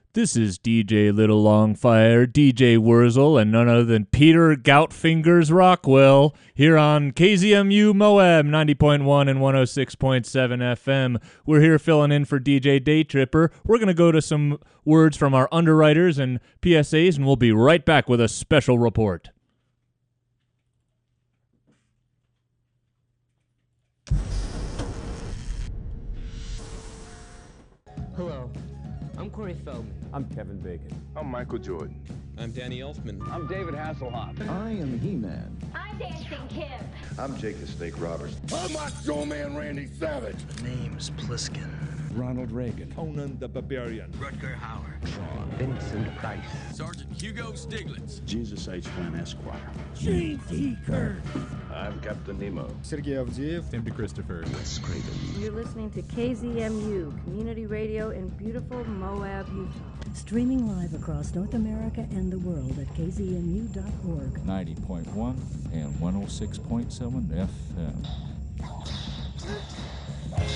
This is DJ Little Longfire, DJ Wurzel, and none other than Peter Goutfingers Rockwell here on KZMU Moab 90.1 and 106.7 FM. We're here filling in for DJ Daytripper. We're going to go to some words from our underwriters and PSAs, and we'll be right back with a special report. Hello, I'm Corey Feldman. I'm Kevin Bacon. I'm Michael Jordan. I'm Danny Elfman. I'm David Hasselhoff. I am He-Man. I'm Dancing Kim. I'm Jake the Snake Roberts. I'm Macho Man Randy Savage. The name's Pliskin. Ronald Reagan. Conan the Barbarian. Rutger Hauer. Tron. Vincent Price. Sergeant Hugo Stiglitz. Jesus H. Flynn, Esquire. James E. Kirk. I'm Captain Nemo. Sergei Avdiev. Tim DeChristopher. Wes Craven. You're listening to KZMU, Community Radio in beautiful Moab, Utah. Streaming live across North America and the world at kzmu.org. 90.1 and 106.7 FM.